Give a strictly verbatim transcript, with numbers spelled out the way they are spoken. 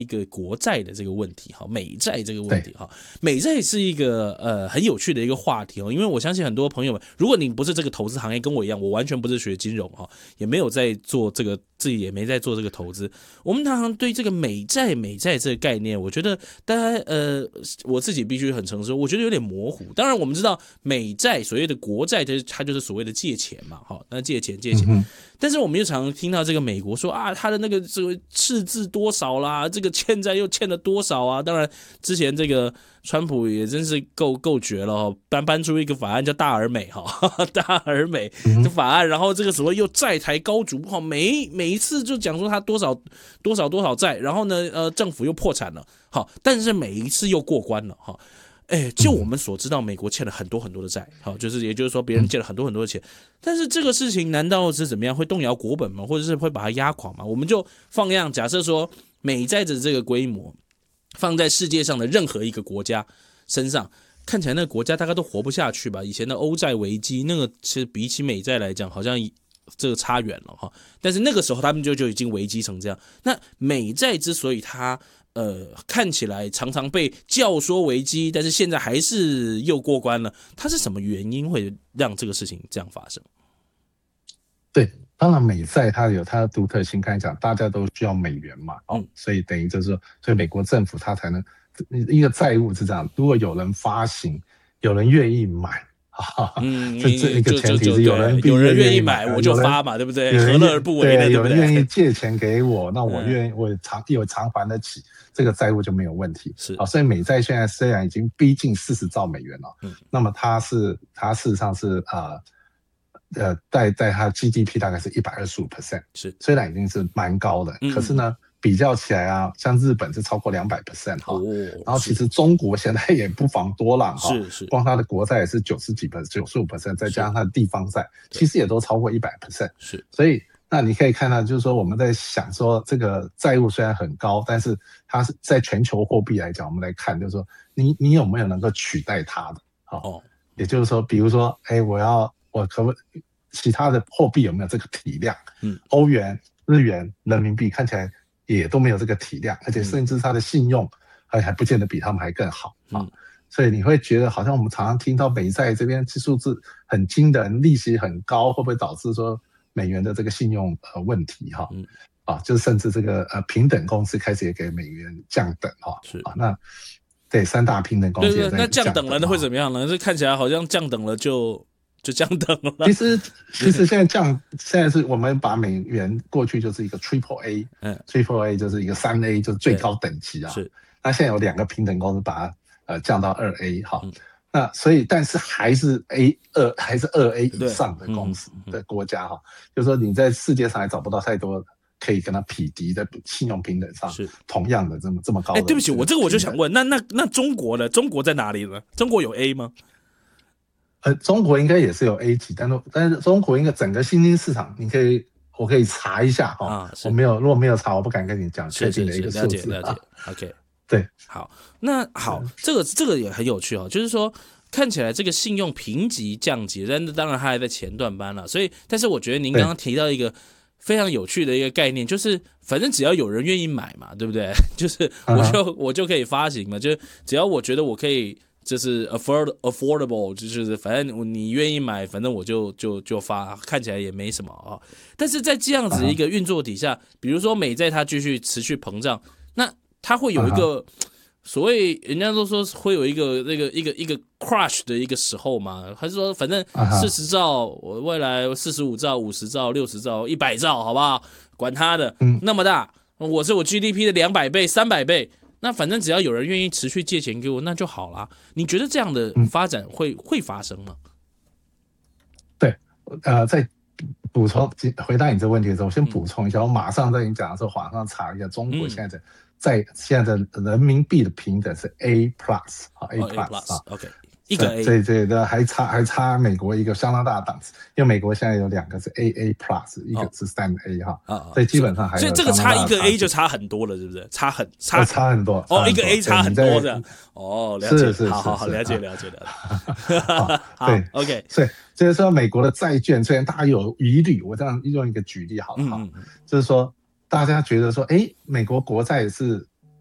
一个国债的这个问题哈，美债这个问题哈，美债是一个呃很有趣的一个话题哦，因为我相信很多朋友们，如果你不是这个投资行业，跟我一样，我完全不是学金融哈，也没有在做这个，自己也没在做这个投资，我们常常对这个美债美债这个概念，我觉得大家呃我自己必须很诚实，我觉得有点模糊。当然我们知道美债所谓的国债，它就是所谓的借钱嘛，哈，那借钱借钱。嗯，但是我们又常常听到这个美国说啊，他的那个这个赤字多少啦，这个欠债又欠了多少啊？当然，之前这个川普也真是够够绝了哈，搬搬出一个法案叫大而美哈，大而美的法案，然后这个所谓又债台高筑哈，每每一次就讲说他多少多少多少债，然后呢呃政府又破产了，好，但是每一次又过关了哈。哎，就我们所知道，美国欠了很多很多的债，好，就是也就是说，别人借了很多很多的钱，但是这个事情难道是怎么样会动摇国本吗？或者是会把它压垮吗？我们就放样，假设说美债的这个规模放在世界上的任何一个国家身上，看起来那个国家大概都活不下去吧？以前的欧债危机，那个其实比起美债来讲，好像这个差远了哈。但是那个时候他们就就已经危机成这样。那美债之所以它呃，看起来常常被教唆危机，但是现在还是又过关了。它是什么原因会让这个事情这样发生？ 对，当然美债它有它的独特性，刚才讲大家都需要美元嘛，哦，嗯、所以等于就是说，所以美国政府它才能一个债务是这样，如果有人发行，有人愿意买。 嗯， 这这一个前提是有人有人愿意买，我就发嘛，对不对？何乐而不为呢？ 对，有人愿意借钱给我，那我愿意，我偿有偿还得起，这个债务就没有问题。 是， 好，所以美债现在虽然已经逼近四十兆美元了，嗯，那么它是它事实上是呃呃在在它 G D P 大概是一百二十五 percent， 是， 虽然已经是蛮高的，嗯、可是呢。比较起来啊，像日本是超过 百分之两百 哈，哦，然后其实中国现在也不遑多让哈， 是是， 光它的国债也是九十几 percent， 九十五 percent， 再加上它的地方债，其实也都超过 百分之百， 是， 所以那你可以看到，就是说我们在想说这个债务虽然很高，但是它是在全球货币来讲，我们来看就是说你你有没有能够取代它的，哦，也就是说，比如说，哎，我要我可不其他的货币有没有这个体量？嗯，欧元、日元、人民币看起来也都没有这个体量，而且甚至它的信用还还不见得比他们还更好啊。嗯，所以你会觉得好像我们常常听到美债这边数字很惊人，利息很高，会不会导致说美元的这个信用呃问题哈？嗯，啊，就是甚至这个呃平等公司开始也给美元降等哈。 是啊，那对三大平等公司也在降等。 对对，那降等了那会怎么样呢？这看起来好像降等了就。就降等了。 其实，其实现在降，现在是我们把美元过去就是一个 Triple A， 嗯 ，Triple A 就是一个三 A， 就是最高等级啊。是。那现在有两个平等公司把它呃降到二 A 哈，嗯，那所以但是还是 A 二还是二 A 以上的公司的国家哈，就是说你在世界上还找不到太多可以跟它匹敌的信用平等上是同样的这么这么高的。 哎，对不起，我这个我就想问，那那那中国呢？中国在哪里呢？中国有 A 吗？ 呃，中国应该也是有 A 级，但是但是中国应该整个新兴市场，你可以我可以查一下哈，啊，我没有如果没有查，我不敢跟你讲确定的一个数字。 了解了解 ，OK， 对， 好，那好，这个这个也很有趣哦，就是说看起来这个信用评级降级，但当然它还在前段班了，所以但是我觉得您刚刚提到一个非常有趣的一个概念，就是反正只要有人愿意买嘛，对不对？就是我就、uh-huh. 我就可以发行嘛，就只要我觉得我可以。就是 afford affordable， 就是反正你愿意买，反正我就就就发，看起来也没什么啊。但是在这样子一个运作底下，比如说美债它继续持续膨胀，那它会有一个所谓人家都说会有一个那个一个一个 crush 的一个时候嘛，还是说反正四十兆，我未来四十五兆、五十兆、六十兆、一百兆，好不好？管它的，那么大，我是我 G D P 的两百倍、三百倍。那反正只要有人愿意持续借钱给我，那就好啦。你觉得这样的发展会、嗯、会发生吗？ 对，呃，在补充回答你这个问题的时候，我先补充一下，嗯、我马上在你讲的时候，网上查一下，中国现在的、嗯、在现在的人民币的平等是 A plus 啊 ，A plus 啊 ，OK。一个 A， 对对对，还差还差美国一个相当大的档次，因为美国现在有两个是 A A plus， 一个是三 A 哈、哦，所以基本上还有所以这个差一个 A 就差很多了，是不是？差很差差很多哦，一个 A 差很多的哦，了解， 是是是， 好好好，了解了解了解。 对 ，OK， 所以就是说美国的债券虽然大家有疑虑，我这样用一个举例好了哈、嗯，就是说大家觉得说，哎，美国国债是